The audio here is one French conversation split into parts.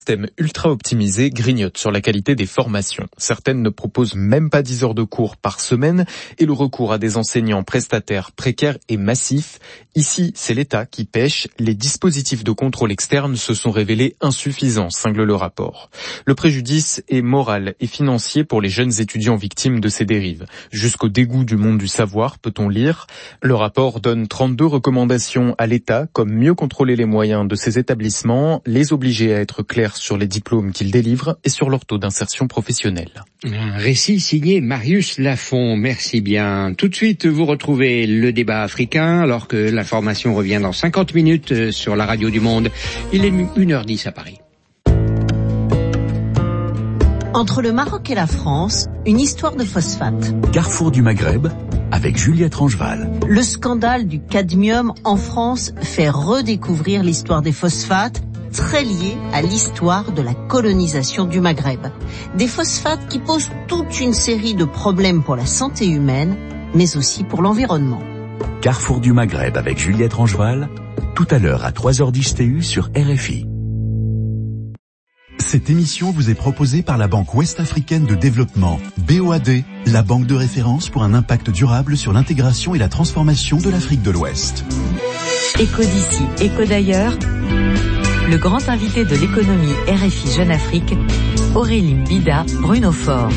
systèmes ultra optimisés grignotent sur la qualité des formations. Certaines ne proposent même pas 10 heures de cours par semaine et le recours à des enseignants prestataires précaires est massif. Ici, c'est l'État qui pêche. Les dispositifs de contrôle externe se sont révélés insuffisants, cingle le rapport. Le préjudice est moral et financier pour les jeunes étudiants victimes de ces dérives. Jusqu'au dégoût du monde du savoir, peut-on lire. Le rapport donne 32 recommandations à l'État, comme mieux contrôler les moyens de ces établissements, les obliger à être clairs sur les diplômes qu'ils délivrent et sur leur taux d'insertion professionnelle. Un récit signé Marius Lafont, merci bien. Tout de suite, vous retrouvez le débat africain, alors que l'information revient dans 50 minutes sur la radio du Monde. Il est 1h10 à Paris. Entre le Maroc et la France, une histoire de phosphate. Carrefour du Maghreb, avec Juliette Rangeval. Le scandale du cadmium en France fait redécouvrir l'histoire des phosphates, très liée à l'histoire de la colonisation du Maghreb. Des phosphates qui posent toute une série de problèmes pour la santé humaine, mais aussi pour l'environnement. Carrefour du Maghreb avec Juliette Rangeval, tout à l'heure à 3h10 TU sur RFI. Cette émission vous est proposée par la Banque Ouest-Africaine de Développement, BOAD, la banque de référence pour un impact durable sur l'intégration et la transformation de l'Afrique de l'Ouest. Écho d'ici, écho d'ailleurs, le grand invité de l'économie RFI Jeune Afrique, Aurélie Mbida, Bruno Faure.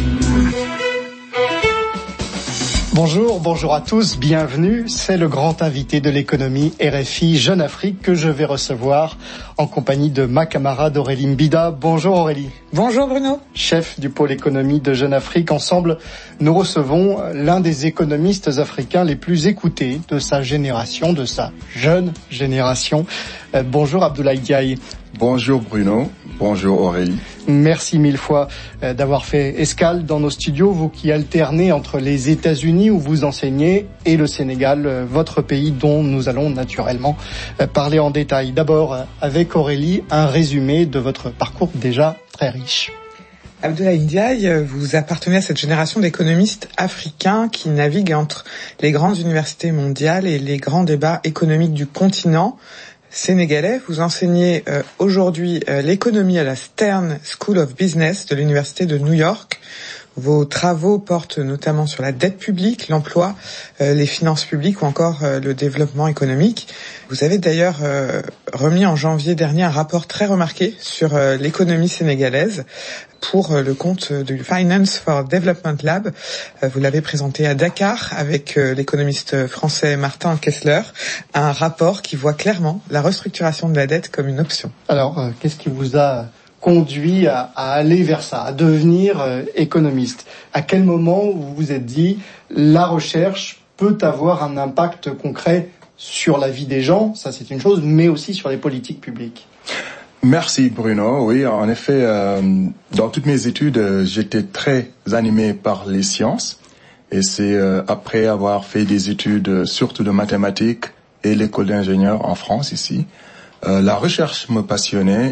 Bonjour à tous, bienvenue. C'est le grand invité de l'économie RFI Jeune Afrique que je vais recevoir en compagnie de ma camarade Aurélie Mbida. Bonjour Aurélie. Bonjour Bruno. Chef du pôle économie de Jeune Afrique. Ensemble, nous recevons l'un des économistes africains les plus écoutés de sa génération, de sa jeune génération. Bonjour Abdoulaye Diaye. Bonjour Bruno, bonjour Aurélie. Merci mille fois d'avoir fait escale dans nos studios, vous qui alternez entre les États-Unis où vous enseignez et le Sénégal, votre pays dont nous allons naturellement parler en détail. D'abord, avec Aurélie, un résumé de votre parcours déjà très riche. Abdoulaye Ndiaye, vous appartenez à cette génération d'économistes africains qui naviguent entre les grandes universités mondiales et les grands débats économiques du continent sénégalais. Vous enseignez aujourd'hui l'économie à la Stern School of Business de l'Université de New York. Vos travaux portent notamment sur la dette publique, l'emploi, les finances publiques ou encore le développement économique. Vous avez d'ailleurs remis en janvier dernier un rapport très remarqué sur l'économie sénégalaise pour le compte du Finance for Development Lab. Vous l'avez présenté à Dakar avec l'économiste français Martin Kessler, un rapport qui voit clairement la restructuration de la dette comme une option. Alors, qu'est-ce qui vous a conduit à aller vers ça, à devenir économiste? À quel moment vous vous êtes dit la recherche peut avoir un impact concret sur la vie des gens, ça c'est une chose, mais aussi sur les politiques publiques? Merci Bruno. Oui, en effet, dans toutes mes études, j'étais très animé par les sciences. Et c'est après avoir fait des études surtout de mathématiques et l'école d'ingénieurs en France ici, la recherche me passionnait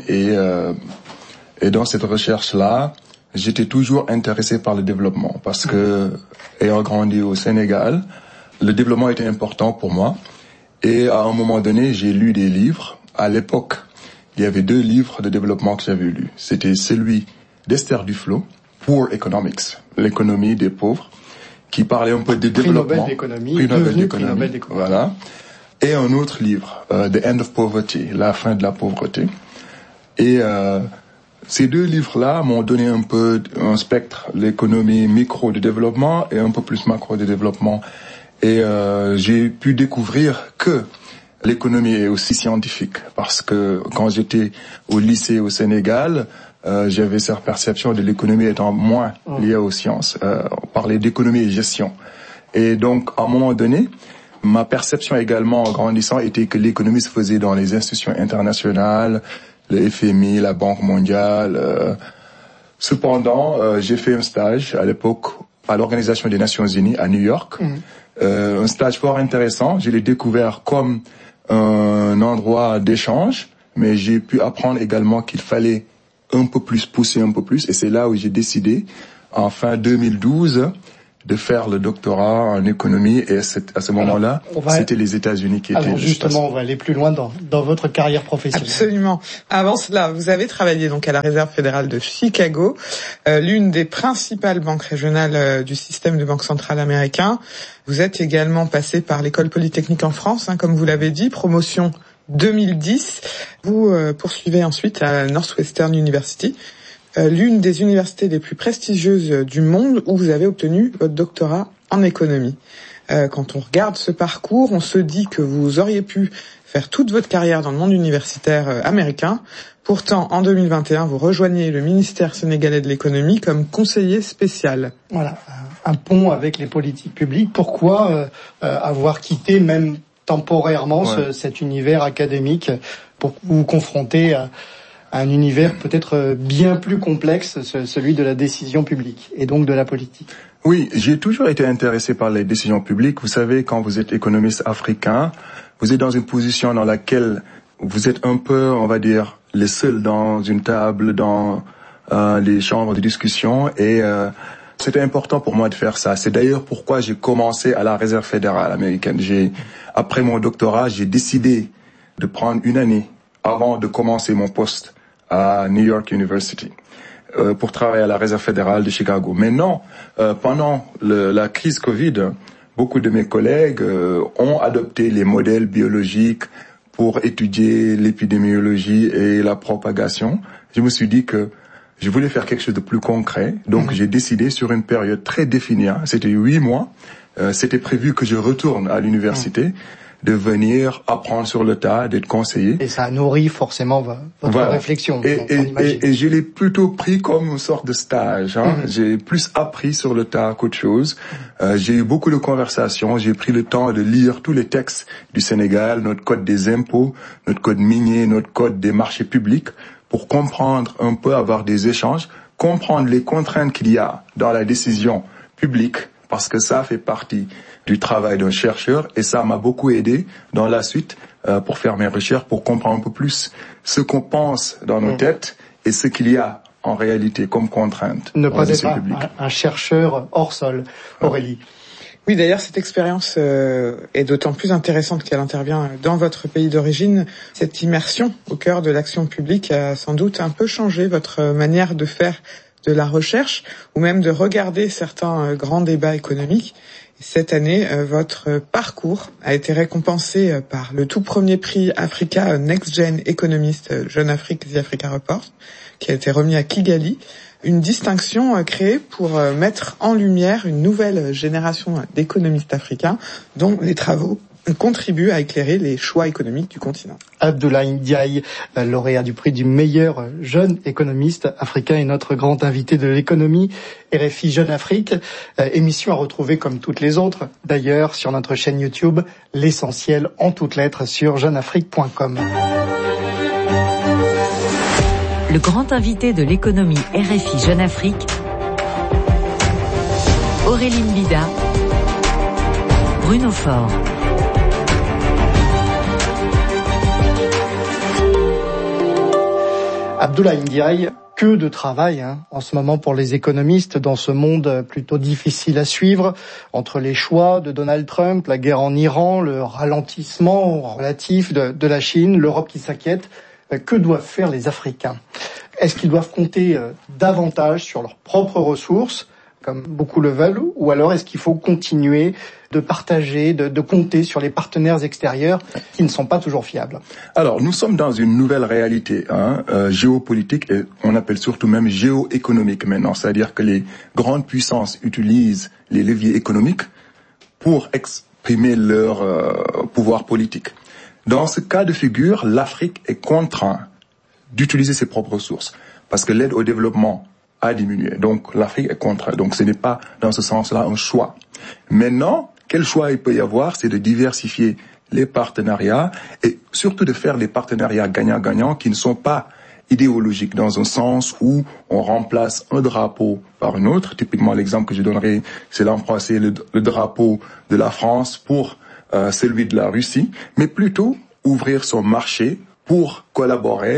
et dans cette recherche-là, j'étais toujours intéressé par le développement parce que, ayant grandi au Sénégal, le développement était important pour moi. Et à un moment donné, j'ai lu des livres. À l'époque, il y avait 2 livres de développement que j'avais lus. C'était celui d'Esther Duflo, Poor Economics, l'économie des pauvres, qui parlait un peu de développement. Prix Nobel d'économie. Voilà. Et un autre livre, The End of Poverty, la fin de la pauvreté. Et ces 2 livres-là m'ont donné un peu un spectre, l'économie micro de développement et un peu plus macro de développement. Et j'ai pu découvrir que l'économie est aussi scientifique parce que quand j'étais au lycée au Sénégal, j'avais cette perception de l'économie étant moins liée aux sciences. On parlait d'économie et gestion. Et donc, à un moment donné, ma perception également en grandissant était que l'économie se faisait dans les institutions internationales, le FMI, la Banque mondiale. Cependant, j'ai fait un stage à l'époque à l'Organisation des Nations Unies à New York. Un stage fort intéressant. Je l'ai découvert comme un endroit d'échange, mais j'ai pu apprendre également qu'il fallait un peu plus pousser un peu plus. Et c'est là où j'ai décidé, en fin 2012, de faire le doctorat en économie, et à ce moment-là, c'était les États-Unis qui étaient... Alors justement, on va aller plus loin dans votre carrière professionnelle. Absolument. Avant cela, vous avez travaillé donc à la Réserve fédérale de Chicago, l'une des principales banques régionales du système de banque centrale américain. Vous êtes également passé par l'École polytechnique en France, comme vous l'avez dit, promotion 2010. Vous poursuivez ensuite à Northwestern University, l'une des universités les plus prestigieuses du monde, où vous avez obtenu votre doctorat en économie. Quand on regarde ce parcours, on se dit que vous auriez pu faire toute votre carrière dans le monde universitaire américain. Pourtant, en 2021, vous rejoignez le ministère sénégalais de l'économie comme conseiller spécial. Voilà, un pont avec les politiques publiques. Pourquoi avoir quitté même temporairement cet univers académique pour vous confronter à un univers peut-être bien plus complexe, celui de la décision publique et donc de la politique? Oui, j'ai toujours été intéressé par les décisions publiques. Vous savez, quand vous êtes économiste africain, vous êtes dans une position dans laquelle vous êtes un peu, on va dire, les seuls dans une table, dans les chambres de discussion, et c'était important pour moi de faire ça. C'est d'ailleurs pourquoi j'ai commencé à la Réserve fédérale américaine. Après mon doctorat, j'ai décidé de prendre une année avant de commencer mon poste à New York University pour travailler à la Réserve fédérale de Chicago. Maintenant, pendant la crise Covid, beaucoup de mes collègues ont adopté les modèles biologiques pour étudier l'épidémiologie et la propagation. Je me suis dit que je voulais faire quelque chose de plus concret, donc j'ai décidé sur une période très définie, c'était 8 mois, c'était prévu que je retourne à l'université, de venir apprendre sur le tas, d'être conseiller. Et ça a nourri forcément votre réflexion. Et je l'ai plutôt pris comme une sorte de stage. J'ai plus appris sur le tas qu'autre chose. J'ai eu beaucoup de conversations. J'ai pris le temps de lire tous les textes du Sénégal, notre code des impôts, notre code minier, notre code des marchés publics, pour comprendre un peu, avoir des échanges, comprendre les contraintes qu'il y a dans la décision publique, parce que ça fait partie du travail d'un chercheur, et ça m'a beaucoup aidé dans la suite pour faire mes recherches, pour comprendre un peu plus ce qu'on pense dans nos têtes et ce qu'il y a en réalité comme contrainte. Ne pas être un chercheur hors sol, Aurélie. Oui, d'ailleurs, cette expérience est d'autant plus intéressante qu'elle intervient dans votre pays d'origine. Cette immersion au cœur de l'action publique a sans doute un peu changé votre manière de faire de la recherche, ou même de regarder certains grands débats économiques. Cette année, votre parcours a été récompensé par le tout premier prix Africa Next Gen Economist Jeune Afrique The Africa Report, qui a été remis à Kigali. Une distinction créée pour mettre en lumière une nouvelle génération d'économistes africains dont les travaux contribuent à éclairer les choix économiques du continent. Abdoulaye Ndiaye, lauréat du prix du meilleur jeune économiste africain, est notre grand invité de l'économie RFI Jeune Afrique. Émission à retrouver comme toutes les autres, d'ailleurs, sur notre chaîne YouTube, l'essentiel en toutes lettres sur jeuneafrique.com. Le grand invité de l'économie RFI Jeune Afrique, Aurélie Mbida, Bruno Faure. Abdoulaye Ndiaye, que de travail en ce moment pour les économistes dans ce monde plutôt difficile à suivre, entre les choix de Donald Trump, la guerre en Iran, le ralentissement relatif de la Chine, l'Europe qui s'inquiète. Que doivent faire les Africains? Est-ce qu'ils doivent compter davantage sur leurs propres ressources, comme beaucoup le veulent, ou alors est-ce qu'il faut continuer de partager, de compter sur les partenaires extérieurs qui ne sont pas toujours fiables? Alors, nous sommes dans une nouvelle réalité géopolitique, et on appelle surtout même géoéconomique maintenant, c'est-à-dire que les grandes puissances utilisent les leviers économiques pour exprimer leur pouvoir politique. Dans ce cas de figure, l'Afrique est contrainte d'utiliser ses propres ressources, parce que l'aide au développement a diminué. Donc l'Afrique est contrainte. Donc ce n'est pas dans ce sens-là un choix. Maintenant, quel choix il peut y avoir? C'est de diversifier les partenariats et surtout de faire des partenariats gagnant-gagnant qui ne sont pas idéologiques, dans un sens où on remplace un drapeau par un autre. Typiquement, l'exemple que je donnerai, c'est l'embrasser le drapeau de la France pour celui de la Russie, mais plutôt ouvrir son marché pour collaborer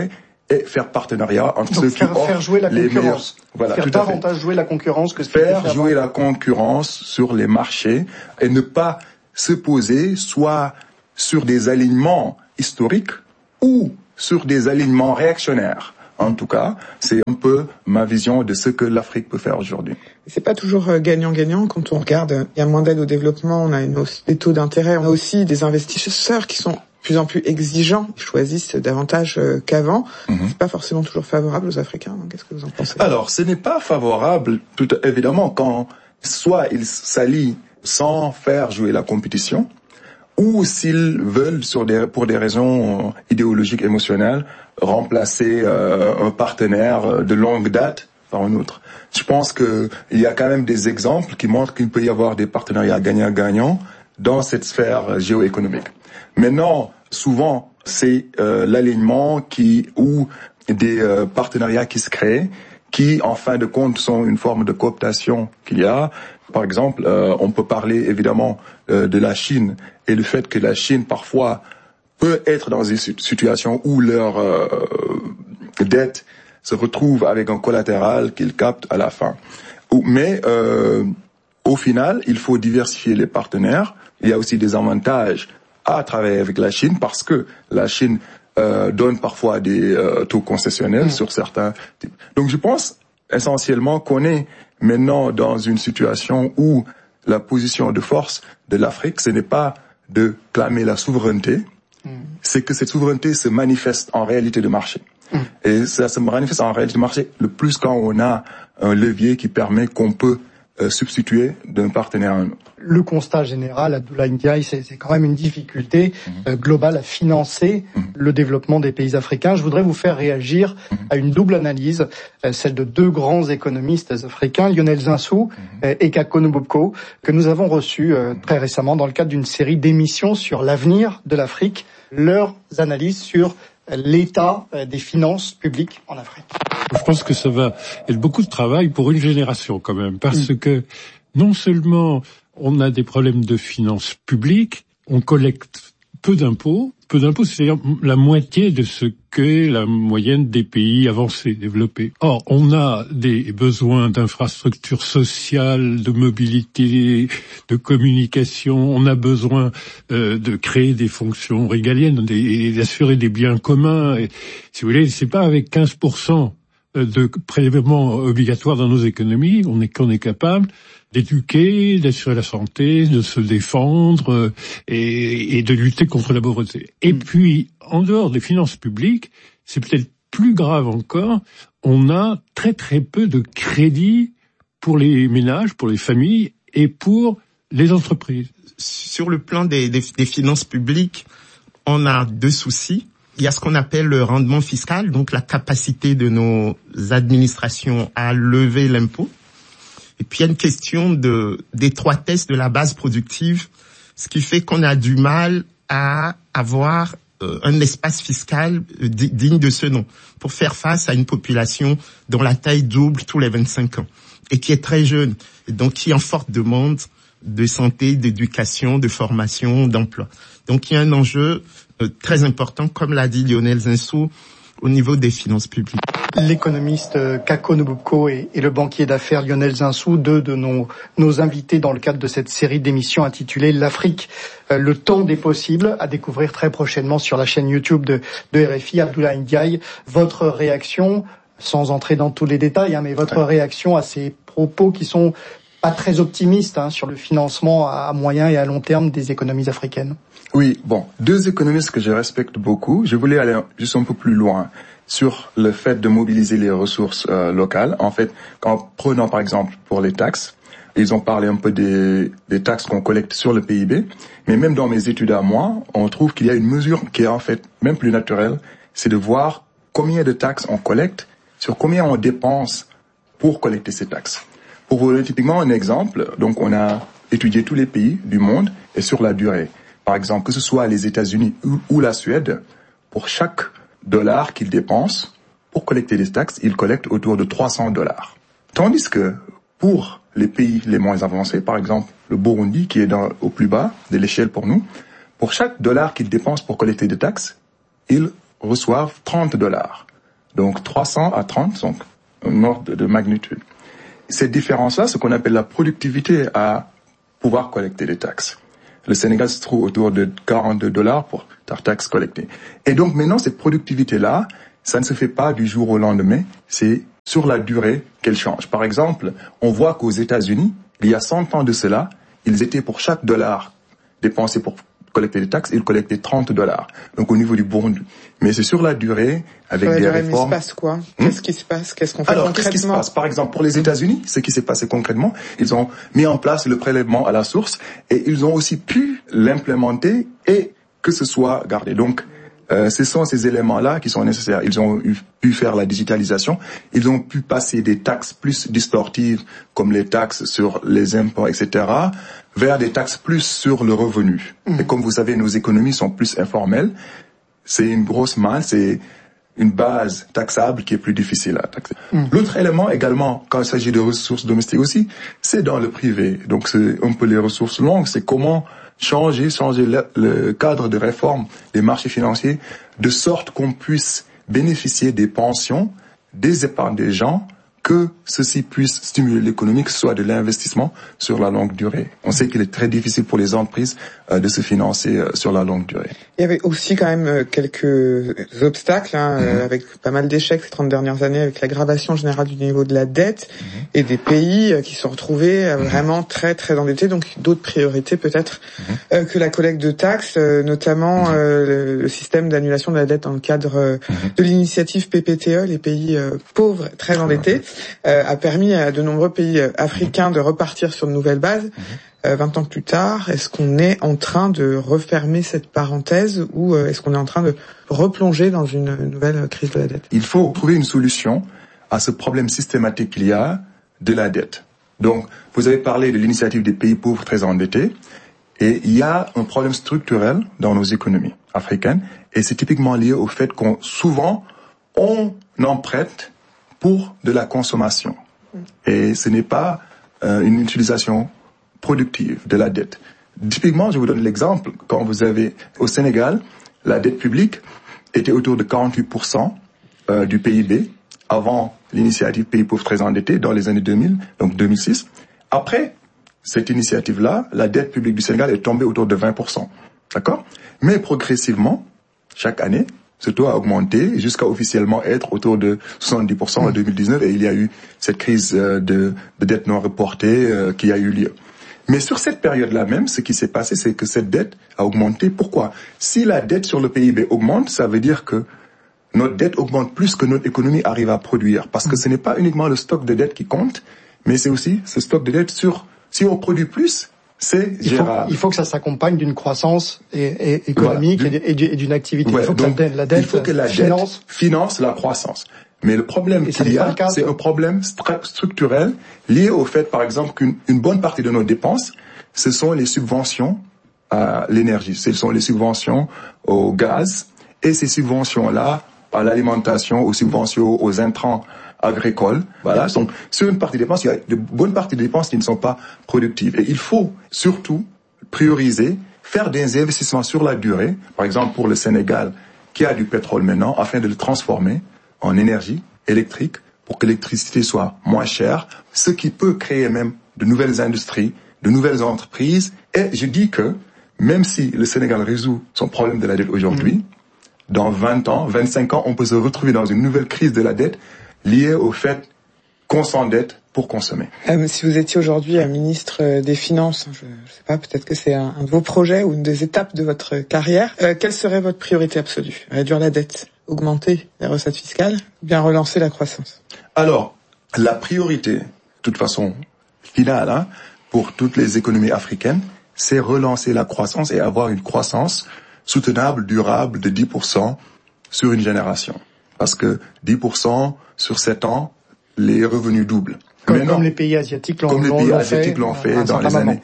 et faire partenariat entre ceux qui offrent faire jouer la concurrence. Voilà, faire davantage jouer la concurrence que faire jouer la concurrence sur les marchés et ne pas se poser soit sur des alignements historiques ou sur des alignements réactionnaires. En tout cas, c'est un peu ma vision de ce que l'Afrique peut faire aujourd'hui. C'est pas toujours gagnant-gagnant quand on regarde. Il y a moins d'aide au développement, on a une hausse des taux d'intérêt, on a aussi des investisseurs qui sont de plus en plus exigeants, ils choisissent davantage qu'avant. C'est pas forcément toujours favorable aux Africains. Donc qu'est-ce que vous en pensez? Alors, ce n'est pas favorable, tout évidemment, quand soit ils s'allient sans faire jouer la compétition, ou s'ils veulent, pour des raisons idéologiques, émotionnelles, remplacer un partenaire de longue date par un autre. Je pense qu'il y a quand même des exemples qui montrent qu'il peut y avoir des partenariats gagnant-gagnant dans cette sphère géoéconomique. Maintenant, souvent, c'est l'alignement ou des partenariats qui se créent, qui, en fin de compte, sont une forme de cooptation qu'il y a. Par exemple, on peut parler évidemment de la Chine et le fait que la Chine, parfois, peut être dans une situation où leur dette se retrouve avec un collatéral qu'ils captent à la fin. Mais au final, il faut diversifier les partenaires. Il y a aussi des avantages à travailler avec la Chine parce que la Chine donne parfois des taux concessionnels sur certains types. Donc je pense essentiellement qu'on est maintenant dans une situation où la position de force de l'Afrique, ce n'est pas de clamer la souveraineté, c'est que cette souveraineté se manifeste en réalité de marché. Et ça se manifeste en réalité de marché le plus quand on a un levier qui permet qu'on peut substituer d'un partenaire à un autre. Le constat général, Abdoulaye Ndiaye, c'est quand même une difficulté globale à financer le développement des pays africains. Je voudrais vous faire réagir à une double analyse, celle de deux grands économistes africains, Lionel Zinsou et Kako Nububko, que nous avons reçus très récemment dans le cadre d'une série d'émissions sur l'avenir de l'Afrique, leurs analyses sur l'état des finances publiques en Afrique. Je pense que ça va être beaucoup de travail pour une génération quand même, parce que non seulement on a des problèmes de finances publiques, on collecte peu d'impôts, c'est-à-dire la moitié de ce qu'est la moyenne des pays avancés, développés. Or, on a des besoins d'infrastructures sociales, de mobilité, de communication, on a besoin de créer des fonctions régaliennes et d'assurer des biens communs. Et, si vous voulez, c'est pas avec 15% de prélèvements obligatoires dans nos économies qu'on est capable d'éduquer, d'assurer la santé, de se défendre et de lutter contre la pauvreté. Et puis, en dehors des finances publiques, c'est peut-être plus grave encore, on a très très peu de crédit pour les ménages, pour les familles et pour les entreprises. Sur le plan des finances publiques, on a deux soucis. Il y a ce qu'on appelle le rendement fiscal, donc la capacité de nos administrations à lever l'impôt. Et puis il y a une question d'étroitesse de la base productive, ce qui fait qu'on a du mal à avoir un espace fiscal digne de ce nom pour faire face à une population dont la taille double tous les 25 ans et qui est très jeune, et donc qui est en forte demande de santé, d'éducation, de formation, d'emploi. Donc il y a un enjeu très important, comme l'a dit Lionel Zinsou, au niveau des finances publiques. L'économiste Kako Nububko et le banquier d'affaires Lionel Zinsou, deux de nos invités dans le cadre de cette série d'émissions intitulée L'Afrique, le temps des possibles, à découvrir très prochainement sur la chaîne YouTube de RFI. Abdoulaye Ndiaye, votre réaction, sans entrer dans tous les détails, mais votre réaction à ces propos qui sont pas très optimistes sur le financement à moyen et à long terme des économies africaines. Oui, bon, deux économistes que je respecte beaucoup. Je voulais aller juste un peu plus loin sur le fait de mobiliser les ressources locales. En fait, prenant par exemple pour les taxes, ils ont parlé un peu des taxes qu'on collecte sur le PIB, mais même dans mes études à moi, on trouve qu'il y a une mesure qui est en fait même plus naturelle, c'est de voir combien de taxes on collecte, sur combien on dépense pour collecter ces taxes. Pour vous donner typiquement un exemple, donc on a étudié tous les pays du monde et sur la durée. Par exemple, que ce soit les États-Unis ou la Suède, pour chaque dollar qu'ils dépensent pour collecter des taxes, ils collectent autour de $300. Tandis que pour les pays les moins avancés, par exemple le Burundi qui est au plus bas de l'échelle pour nous, pour chaque dollar qu'ils dépensent pour collecter des taxes, ils reçoivent $30. Donc 300 à 30, donc un ordre de magnitude. Cette différence-là, ce qu'on appelle la productivité à pouvoir collecter des taxes. Le Sénégal se trouve autour de $42 pour taxes collectées. Et donc maintenant, cette productivité-là, ça ne se fait pas du jour au lendemain, c'est sur la durée qu'elle change. Par exemple, on voit qu'aux États-Unis, il y a 100 ans de cela, ils étaient pour chaque dollar dépensé pour collecter des taxes, ils collectaient $30. Donc au niveau du Burundi. Mais c'est sur la durée, avec des réformes. Mais il se passe quoi? Qu'est-ce qui se passe? Qu'est-ce qu'on fait concrètement? Alors, qu'est-ce qui se passe? Par exemple, pour les États-Unis, ce qui s'est passé concrètement, ils ont mis en place le prélèvement à la source et ils ont aussi pu l'implémenter et que ce soit gardé. Donc, ce sont ces éléments-là qui sont nécessaires. Ils ont pu faire la digitalisation, ils ont pu passer des taxes plus distorsives, comme les taxes sur les impôts, etc., vers des taxes plus sur le revenu. Et comme vous savez, nos économies sont plus informelles. C'est une grosse masse, c'est une base taxable qui est plus difficile à taxer. L'autre élément également, quand il s'agit de ressources domestiques aussi, c'est dans le privé. Donc c'est un peu les ressources longues, c'est comment changer le cadre de réforme des marchés financiers de sorte qu'on puisse bénéficier des pensions, des épargnes des gens, que ceci puisse stimuler l'économie, que ce soit de l'investissement sur la longue durée. On sait qu'il est très difficile pour les entreprises de se financer sur la longue durée. Il y avait aussi quand même quelques obstacles, avec pas mal d'échecs ces 30 dernières années, avec l'aggravation générale du niveau de la dette et des pays qui se sont retrouvés vraiment très très endettés, donc d'autres priorités peut-être que la collecte de taxes, notamment le système d'annulation de la dette dans le cadre de l'initiative PPTE, les pays pauvres très endettés, a permis à de nombreux pays africains de repartir sur de nouvelles bases. 20 ans plus tard, est-ce qu'on est en train de refermer cette parenthèse ou est-ce qu'on est en train de replonger dans une nouvelle crise de la dette? Il faut trouver une solution à ce problème systématique qu'il y a de la dette. Donc, vous avez parlé de l'initiative des pays pauvres très endettés et il y a un problème structurel dans nos économies africaines et c'est typiquement lié au fait qu'on souvent on emprunte pour de la consommation et ce n'est pas une utilisation productive de la dette. Typiquement, je vous donne l'exemple, quand vous avez au Sénégal, la dette publique était autour de 48% du PIB avant l'initiative Pays pauvres très endettés dans les années 2000, donc 2006. Après cette initiative-là, la dette publique du Sénégal est tombée autour de 20%. D'accord? Mais progressivement, chaque année, ce taux a augmenté jusqu'à officiellement être autour de 70% en 2019 et il y a eu cette crise de dette non reportée qui a eu lieu. Mais sur cette période-là même, ce qui s'est passé, c'est que cette dette a augmenté. Pourquoi? Si la dette sur le PIB augmente, ça veut dire que notre dette augmente plus que notre économie arrive à produire. Parce que ce n'est pas uniquement le stock de dette qui compte, mais c'est aussi ce stock de dette sur... Si on produit plus, c'est gérable. Il faut que ça s'accompagne d'une croissance économique et d'une activité. Ouais, il faut que la dette finance la croissance. Mais le problème qu'il y a, c'est un problème structurel lié au fait, par exemple, qu'une bonne partie de nos dépenses, ce sont les subventions à l'énergie, ce sont les subventions au gaz, et ces subventions-là à l'alimentation, aux subventions aux intrants agricoles. Voilà. Donc, sur une partie des dépenses, il y a de bonnes parties des dépenses qui ne sont pas productives. Et il faut surtout prioriser, faire des investissements sur la durée, par exemple pour le Sénégal, qui a du pétrole maintenant, afin de le transformer en énergie électrique pour que l'électricité soit moins chère, ce qui peut créer même de nouvelles industries, de nouvelles entreprises. Et je dis que même si le Sénégal résout son problème de la dette aujourd'hui, dans 20 ans, 25 ans, on peut se retrouver dans une nouvelle crise de la dette liée au fait qu'on s'endette pour consommer. Si vous étiez aujourd'hui ministre des Finances, je sais pas, peut-être que c'est un de vos projets ou une des étapes de votre carrière, quelle serait votre priorité absolue? Réduire la dette, augmenter les recettes fiscales, ou bien relancer la croissance? Alors, la priorité, de toute façon, finale, pour toutes les économies africaines, c'est relancer la croissance et avoir une croissance soutenable, durable de 10% sur une génération. Parce que 10% sur 7 ans, les revenus doublent. Comme les pays asiatiques l'ont fait dans les années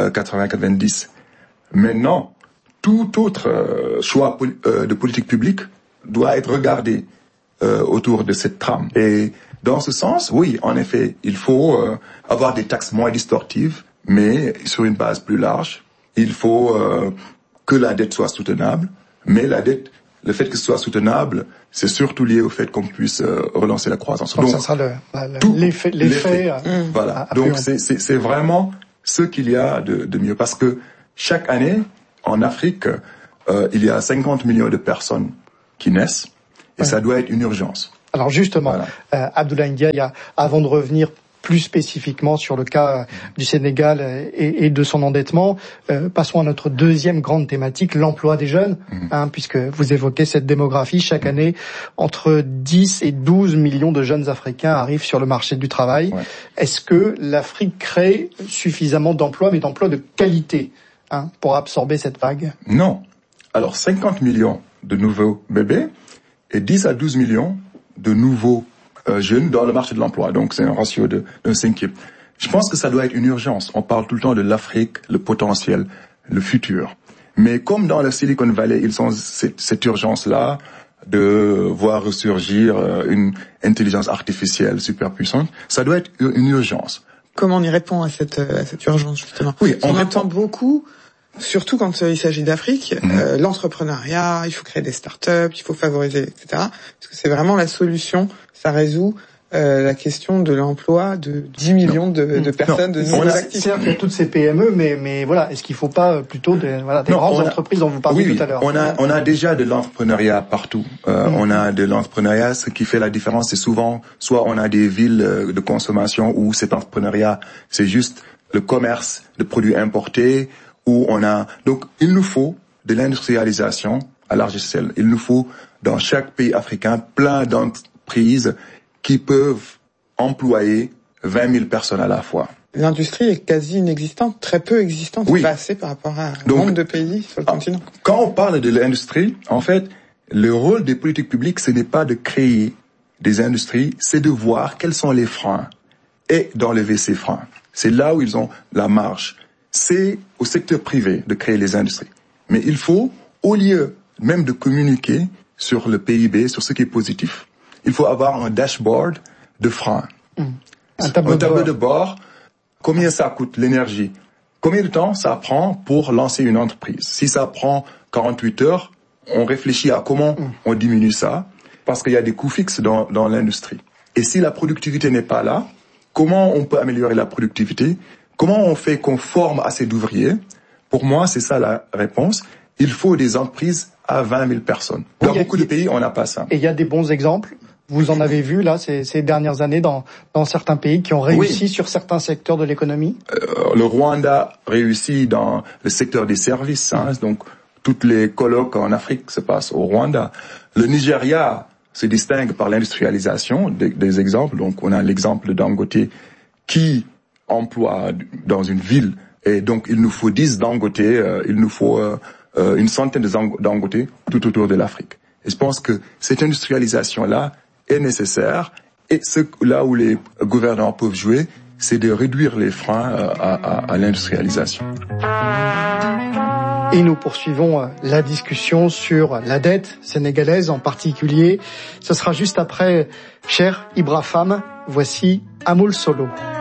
80-90. Maintenant, tout autre choix de politique publique doit être regardé autour de cette trame. Et dans ce sens, oui, en effet, il faut avoir des taxes moins distorsives, mais sur une base plus large. Il faut que la dette soit soutenable, mais la dette le fait que ce soit soutenable, c'est surtout lié au fait qu'on puisse relancer la croissance. Donc ça sera l'effet. Voilà. Donc c'est vraiment ce qu'il y a de mieux, parce que chaque année en Afrique, il y a 50 millions de personnes qui naissent, et ça doit être une urgence. Alors justement, Abdoulaye Ndiaye, avant de revenir plus spécifiquement sur le cas du Sénégal et de son endettement, passons à notre deuxième grande thématique, l'emploi des jeunes, puisque vous évoquez cette démographie. Chaque année, entre 10 et 12 millions de jeunes Africains arrivent sur le marché du travail. Est-ce que l'Afrique crée suffisamment d'emplois, mais d'emplois de qualité, pour absorber cette vague? Non. Alors 50 millions de nouveaux bébés et 10 à 12 millions de nouveaux jeunes dans le marché de l'emploi. Donc c'est un ratio d'un cinquième. Je pense que ça doit être une urgence. On parle tout le temps de l'Afrique, le potentiel, le futur. Mais comme dans le Silicon Valley, ils ont cette urgence-là de voir ressurgir une intelligence artificielle super puissante, ça doit être une urgence. Comment on y répond à cette urgence, justement? Oui, on entend beaucoup, surtout quand il s'agit d'Afrique, l'entrepreneuriat, il faut créer des startups, il faut favoriser, etc. Parce que c'est vraiment la solution. Ça résout la question de l'emploi de 10 millions de personnes, de nouveaux actifs. Certes, il y a toutes ces PME, mais voilà, est-ce qu'il ne faut pas plutôt des grandes entreprises dont vous parliez tout à l'heure? On a déjà de l'entrepreneuriat partout. On a de l'entrepreneuriat. Ce qui fait la différence, c'est souvent, soit on a des villes de consommation où cet entrepreneuriat, c'est juste le commerce de produits importés, où on a... Donc, il nous faut de l'industrialisation à large échelle. Il nous faut, dans chaque pays africain, plein d'entreprises qui peuvent employer 20 000 personnes à la fois. L'industrie est quasi inexistante, très peu existante, pas assez par rapport à un nombre de pays sur le continent. Quand on parle de l'industrie, en fait, le rôle des politiques publiques, ce n'est pas de créer des industries, c'est de voir quels sont les freins et d'enlever ces freins. C'est là où ils ont la marge. C'est au secteur privé de créer les industries. Mais il faut, au lieu même de communiquer sur le PIB, sur ce qui est positif, il faut avoir un dashboard de freins. Un tableau de bord. Combien ça coûte l'énergie? Combien de temps ça prend pour lancer une entreprise? Si ça prend 48 heures, on réfléchit à comment on diminue ça, parce qu'il y a des coûts fixes dans l'industrie. Et si la productivité n'est pas là, comment on peut améliorer la productivité? Comment on fait qu'on forme assez d'ouvriers? Pour moi, c'est ça la réponse. Il faut des entreprises à 20 000 personnes. Dans beaucoup de pays, on n'a pas ça. Et il y a des bons exemples? Vous en avez vu, là, ces dernières années dans certains pays qui ont réussi sur certains secteurs de l'économie? Le Rwanda réussit dans le secteur des services. Donc, toutes les colloques en Afrique se passent au Rwanda. Le Nigeria se distingue par l'industrialisation des exemples. Donc, on a l'exemple de Dangote qui emploie dans une ville. Et donc, il nous faut 10 Dangote, il nous faut une centaine de Dangote tout autour de l'Afrique. Et je pense que cette industrialisation-là est nécessaire. Et là où les gouvernants peuvent jouer, c'est de réduire les freins à l'industrialisation. Et nous poursuivons la discussion sur la dette sénégalaise en particulier. Ce sera juste après Cher Ibrahim. Voici Amoul Solo.